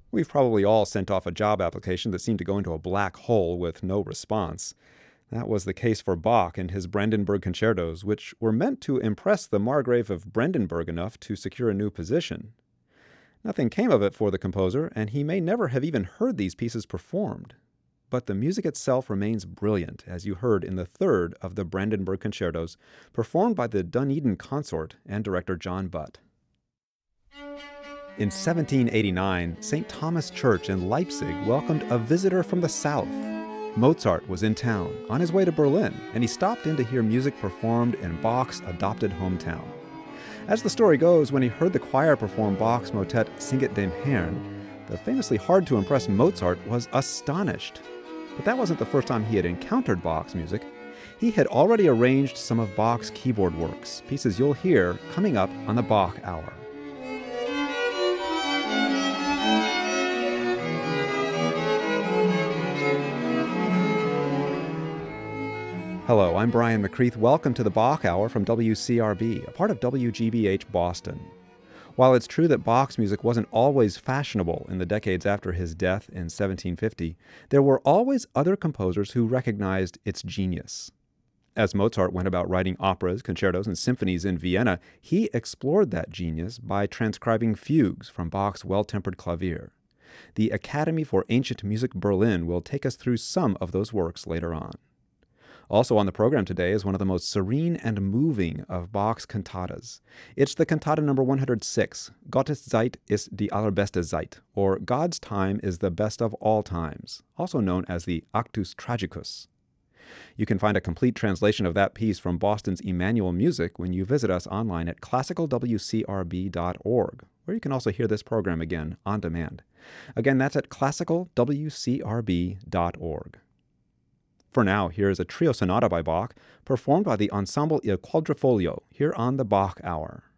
We've probably all sent off a job application that seemed to go into a black hole with no response. That was the case for Bach and his Brandenburg concertos, which were meant to impress the Margrave of Brandenburg enough to secure a new position. Nothing came of it for the composer, and he may never have even heard these pieces performed. But the music itself remains brilliant, as you heard in the third of the Brandenburg concertos, performed by the Dunedin Consort and director John Butt. In 1789, St. Thomas Church in Leipzig welcomed a visitor from the south. Mozart was in town, on his way to Berlin, and he stopped in to hear music performed in Bach's adopted hometown. As the story goes, when he heard the choir perform Bach's motet Singet dem Herrn, the famously hard-to-impress Mozart was astonished. But that wasn't the first time he had encountered Bach's music. He had already arranged some of Bach's keyboard works, pieces you'll hear coming up on the Bach Hour. Hello, I'm Brian McCreath. Welcome to the Bach Hour from WCRB, a part of WGBH Boston. While it's true that Bach's music wasn't always fashionable in the decades after his death in 1750, there were always other composers who recognized its genius. As Mozart went about writing operas, concertos, and symphonies in Vienna, he explored that genius by transcribing fugues from Bach's Well-Tempered Clavier. The Academy for Ancient Music Berlin will take us through some of those works later on. Also on the program today is one of the most serene and moving of Bach's cantatas. It's the cantata number 106, Gottes Zeit ist die allerbeste Zeit, or God's Time is the Best of All Times, also known as the Actus Tragicus. You can find a complete translation of that piece from Boston's Emmanuel Music when you visit us online at classicalwcrb.org, where you can also hear this program again on demand. Again, that's at classicalwcrb.org. For now, here is a trio sonata by Bach, performed by the Ensemble Il Quadrifoglio, here on the Bach Hour.